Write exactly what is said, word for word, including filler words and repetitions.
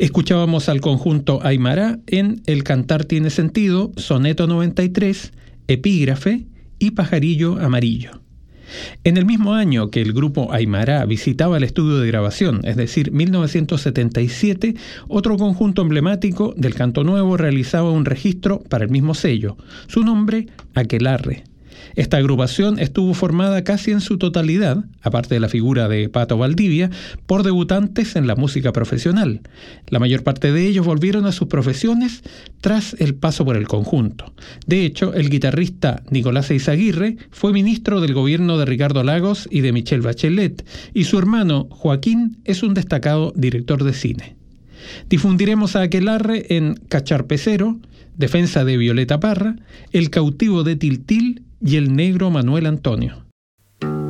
Escuchábamos al conjunto Aymara en El cantar tiene sentido, Soneto noventa y tres, Epígrafe y Pajarillo amarillo. En el mismo año que el grupo Aymara visitaba el estudio de grabación, es decir, mil novecientos setenta y siete, otro conjunto emblemático del canto nuevo realizaba un registro para el mismo sello. Su nombre, Aquelarre. Esta agrupación estuvo formada casi en su totalidad, aparte de la figura de Pato Valdivia, por debutantes en la música profesional. La mayor parte de ellos volvieron a sus profesiones tras el paso por el conjunto. De hecho, el guitarrista Nicolás Eizaguirre fue ministro del gobierno de Ricardo Lagos y de Michelle Bachelet, y su hermano Joaquín es un destacado director de cine. Difundiremos a Aquelarre en Cacharpecero, Defensa de Violeta Parra, El cautivo de Tiltil y El negro Manuel Antonio.